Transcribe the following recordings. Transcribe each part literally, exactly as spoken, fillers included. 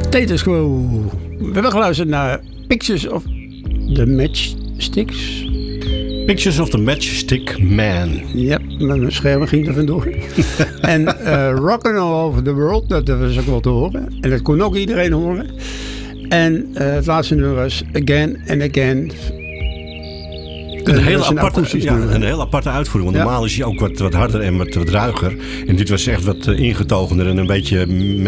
Status Quo. We hebben geluisterd naar Pictures of the Matchsticks. Pictures of the Matchstick Man. Ja, mijn scherm ging er vandoor. en uh, Rockin' All Over the World, dat was ook wel te horen. En dat kon ook iedereen horen. En uh, het laatste nummer was Again and Again. Een hele, aparte, ja, een hele aparte uitvoering. Want ja. normaal is hij ook wat, wat harder en wat, wat ruiger. En dit was echt wat uh, ingetogener en een beetje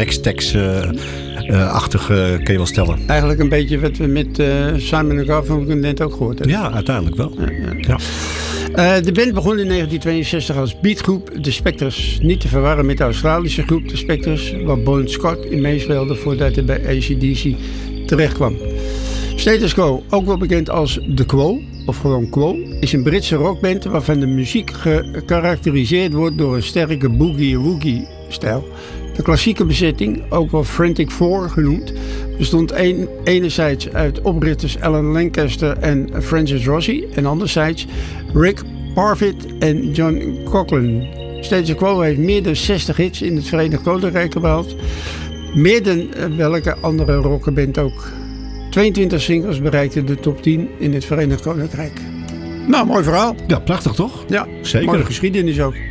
Max-Tex-achtig uh, uh, kun je wel stellen. Eigenlijk een beetje wat we met uh, Simon en Garfunkel net ook gehoord hebben. Ja, uiteindelijk wel. Ja, ja. Ja. Uh, de band begon in negentien tweeënzestig als beatgroep The Spectres. Niet te verwarren met de Australische groep The Spectres, waar Bon Scott in meespeelde voordat hij bij A C D C terecht kwam. Status Quo, ook wel bekend als The Quo, of gewoon Quo, is een Britse rockband waarvan de muziek gekarakteriseerd wordt door een sterke boogie-woogie-stijl. De klassieke bezetting, ook wel Frantic Four genoemd, bestond een, enerzijds uit oprichters Alan Lancaster en Francis Rossi en anderzijds Rick Parfitt en John Coughlin. Status Quo heeft meer dan zestig hits in het Verenigd Koninkrijk gehaald, meer dan welke andere rockband ook. tweeëntwintig singles bereikten de top tien in het Verenigd Koninkrijk. Nou, mooi verhaal. Ja, prachtig toch? Ja, zeker. Mooie geschiedenis ook.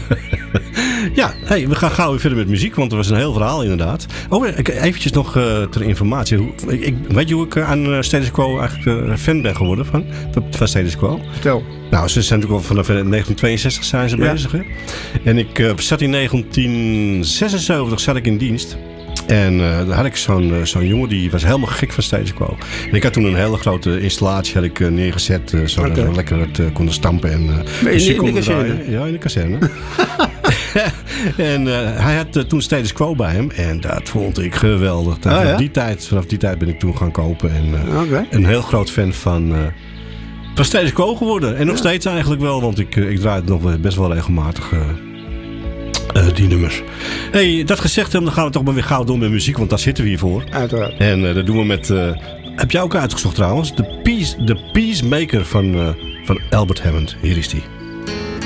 Ja, hey, we gaan gauw weer verder met muziek, want er was een heel verhaal inderdaad. Oh, eventjes nog uh, ter informatie. Hoe, ik, weet je hoe ik uh, aan uh, Status Quo eigenlijk uh, fan ben geworden van, van Status Quo? Vertel. Nou, ze zijn natuurlijk al vanaf negentien tweeënzestig zijn ze ja. bezig. Hè? En ik uh, zat in negentien zesenzeventig zat ik in dienst. En uh, daar had ik zo'n, uh, zo'n jongen die was helemaal gek van Status Quo. En ik had toen een hele grote installatie had ik, uh, neergezet. Uh, zodat okay. we lekker het uh, konden stampen. En, uh, in, in de kazerne? Ja, in de kazerne. en uh, hij had uh, toen Status Quo bij hem. En dat vond ik geweldig. Dat, oh, vanaf, ja? die tijd, vanaf die tijd ben ik toen gaan kopen. En uh, okay. een heel groot fan van, uh, van Status Quo geworden. En nog ja. steeds eigenlijk wel. Want ik, uh, ik draai het nog best wel regelmatig... Uh, Uh, die nummers. Hey, dat gezegd hebben, dan gaan we toch maar weer gauw door met muziek, want daar zitten we hier voor. Uiteraard. En uh, dat doen we met, uh, heb jij ook uitgezocht trouwens, de Peace, de Peacemaker van, uh, van Albert Hammond. Hier is die.